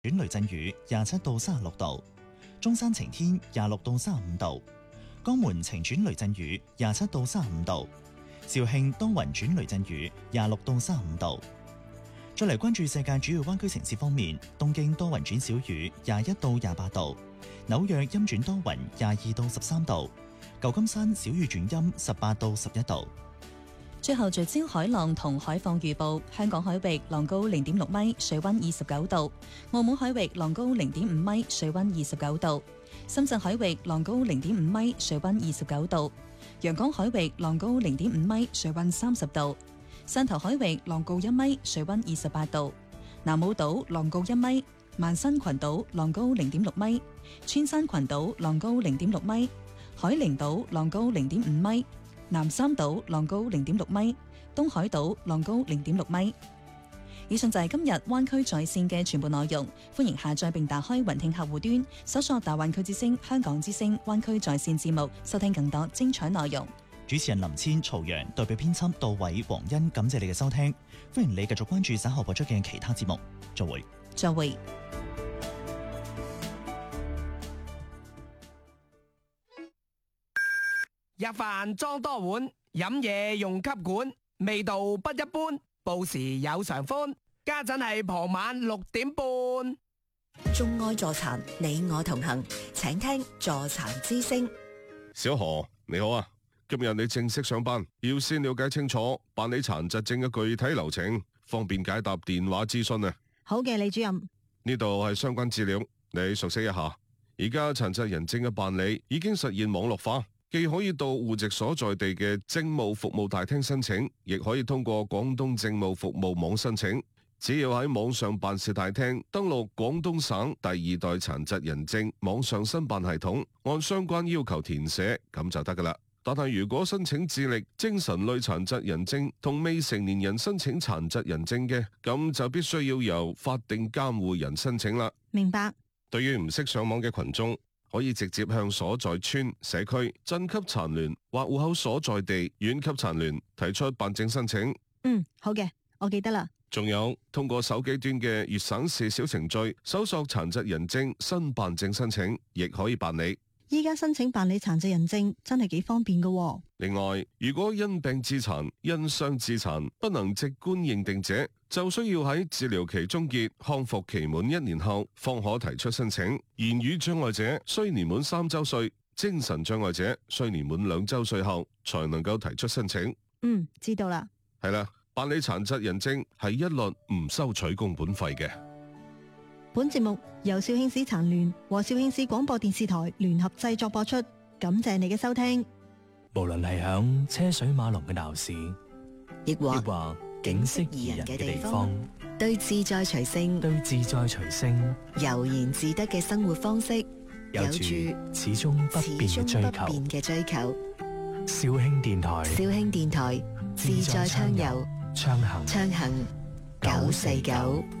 轉雷陣雨27到36度，中山晴天26到35度，江門晴轉雷陣雨27到35度，肇慶多雲轉雷陣雨26到35度。再嚟關注世界主要灣區城市方面，東京多雲轉小雨21到28度，紐約陰轉多雲22到13度，舊金山小雨轉陰18到11度。 最後聚焦海浪同海況預報，香港海域浪高0.6米，水溫29度；澳門海域浪高0.5米，水溫29度；深圳海域浪高0.5米，水溫29度；陽江海域浪高0.5米，水溫30度；汕頭海域浪高1米，水溫28度；南澳島浪高1米；萬新群島浪高0.6米；穿山群島浪高0.6米；海陵島浪高0.5米。南三島浪高0.6米，東海島浪高0.6米。以上就係今日灣區在線嘅全部內容，歡迎下載並打開雲聽客戶端，搜索大灣區之聲、香港之聲、灣區在線節目，收聽更多精彩內容。 主持人林千、曹陽，代表編輯杜偉、黃欣，感謝你嘅收聽，歡迎你繼續關注稍後播出嘅其他節目。再會。 再會。 入飯裝多碗，飲嘢用吸管，味道不一般，報時有常歡。家陣係傍晚6點半。 眾愛助殘，你我同行，請聽助殘之聲。 小何你好啊，今日你正式上班，要先了解清楚辦理殘疾證嘅具體流程，方便解答電話諮詢啊。 好嘅，李主任。 呢度係相關資料，你熟悉一下。而家殘疾人證嘅辦理已經實現網絡化。既可以到戶籍所在地嘅政務服務大廳申請，亦可以通過廣東政務服務網申請。只要喺網上辦事大廳登錄廣東省第2代殘疾人證網上申辦系統，按相關要求填寫，咁就得噶啦。但係如果申請智力、精神類殘疾人證同未成年人申請殘疾人證嘅，咁就必須要由法定監護人申請啦。 明白。 對於唔識上網嘅群眾，可以直接向所在村、社區、鎮級殘聯或戶口所在地縣級殘聯提出辦證申請。 好嘅，我記得啦。 仲有通過手機端嘅粵省事小程序搜索殘疾人證新辦證申請，亦可以辦理。 依家申請辦理殘疾人證真係幾方便㗎喎。 另外，如果因病致殘、因傷致殘不能直觀認定者，就需要喺治療期終結、康復期滿1年後，方可提出申請。言語障礙者需年滿3周歲，精神障礙者需年滿2周歲後，才能夠提出申請。 知道啦。 係啦，辦理殘疾人證係一律唔收取工本費嘅。 本節目由肇慶市殘聯和肇慶市廣播電視台聯合製作播出，感謝你嘅收聽。 無論係響車水馬龍嘅鬧市， 亦或景色宜人嘅地方， 對自在隨性悠然自得嘅生活方式， 有住始終不變嘅追求。肇慶電台自在暢遊，暢行949。